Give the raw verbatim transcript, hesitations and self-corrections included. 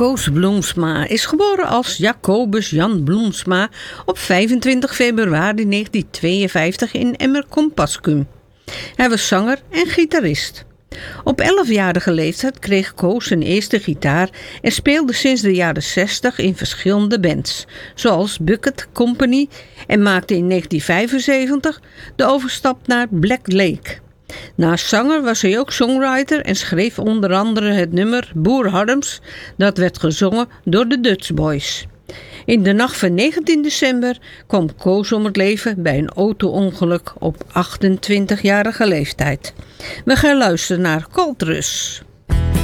Koos Bloemsma is geboren als Jacobus Jan Bloemsma op vijfentwintig februari negentien tweeënvijftig in Emmer-Compascuum. Hij was zanger en gitarist. Op elfjarige leeftijd kreeg Koos zijn eerste gitaar en speelde sinds de jaren zestig in verschillende bands, zoals Bucket Company, en maakte in negentien vijfenzeventig de overstap naar Black Lake. Naast zanger was hij ook songwriter en schreef onder andere het nummer Boer Harms, dat werd gezongen door de Dutch Boys. In de nacht van negentien december kwam Koos om het leven bij een auto-ongeluk op achtentwintigjarige leeftijd. We gaan luisteren naar Coltrus.